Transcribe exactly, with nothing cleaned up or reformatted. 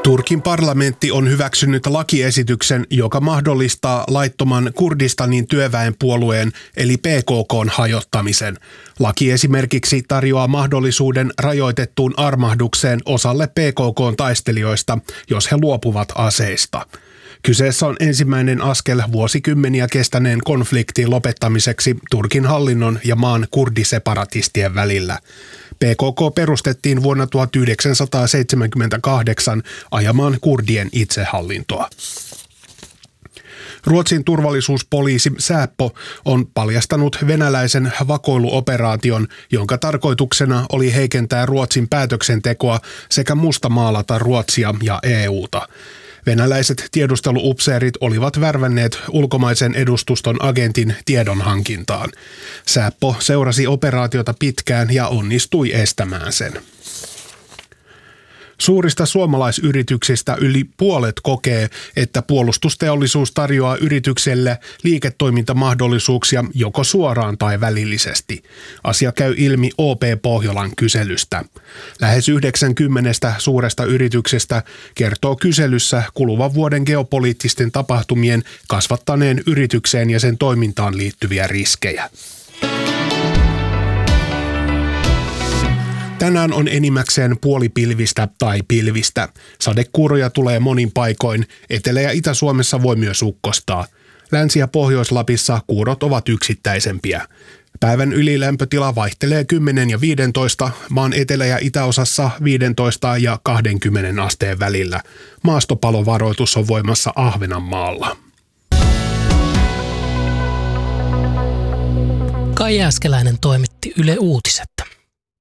Turkin parlamentti on hyväksynyt lakiesityksen, joka mahdollistaa laittoman Kurdistanin työväenpuolueen eli P K K:n hajottamisen. Laki esimerkiksi tarjoaa mahdollisuuden rajoitettuun armahdukseen osalle P K K:n taistelijoista, jos he luopuvat aseista. Kyseessä on ensimmäinen askel vuosikymmeniä kestäneen konfliktin lopettamiseksi Turkin hallinnon ja maan kurdiseparatistien välillä. P K K perustettiin vuonna tuhatyhdeksänsataaseitsemänkymmentäkahdeksan ajamaan kurdien itsehallintoa. Ruotsin turvallisuuspoliisi Säpo on paljastanut venäläisen vakoiluoperaation, jonka tarkoituksena oli heikentää Ruotsin päätöksentekoa sekä mustamaalata Ruotsia ja E U:ta. Venäläiset tiedusteluupseerit olivat värvänneet ulkomaisen edustuston agentin tiedonhankintaan. Säpo seurasi operaatiota pitkään ja onnistui estämään sen. Suurista suomalaisyrityksistä yli puolet kokee, että puolustusteollisuus tarjoaa yritykselle liiketoimintamahdollisuuksia joko suoraan tai välillisesti. Asia käy ilmi O P Pohjolan kyselystä. Lähes yhdeksänkymmentä suuresta yrityksestä kertoo kyselyssä kuluvan vuoden geopoliittisten tapahtumien kasvattaneen yritykseen ja sen toimintaan liittyviä riskejä. Tänään on enimmäkseen puolipilvistä tai pilvistä. Sadekuuroja tulee monin paikoin. Etelä- ja Itä-Suomessa voi myös ukkostaa. Länsi- ja Pohjois-Lapissa kuurot ovat yksittäisempiä. Päivän ylilämpötila vaihtelee kymmenen ja viisitoista, maan etelä- ja itäosassa viisitoista ja kaksikymmentä asteen välillä. Maastopalovaroitus on voimassa Ahvenanmaalla. Kai Jääskeläinen toimitti Yle Uutiset.